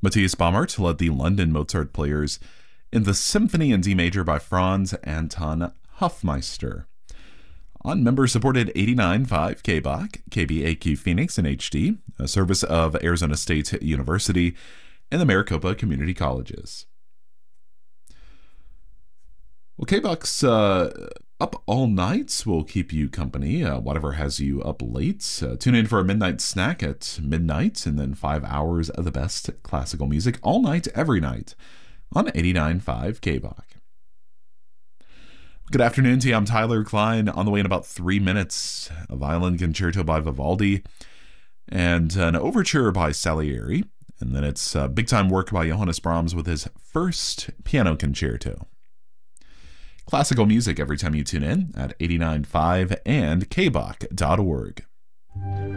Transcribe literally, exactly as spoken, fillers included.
Matthias Baumert led the London Mozart players in the Symphony in D major by Franz Anton Hofmeister. On member-supported eighty-nine point five K B A Q, K B A Q Phoenix in H D, a service of Arizona State University and the Maricopa Community Colleges. Well, K B A Q's uh, Up All Nights will keep you company, uh, whatever has you up late. Uh, tune in for a midnight snack at midnight, and then five hours of the best classical music all night, every night, on eighty-nine point five K B A Q. Good afternoon to you. I'm Tyler Klein. On the way in about three minutes, a violin concerto by Vivaldi and an overture by Salieri. And then it's uh, big-time work by Johannes Brahms with his first piano concerto. Classical music every time you tune in at eighty-nine point five and K B A Q dot org.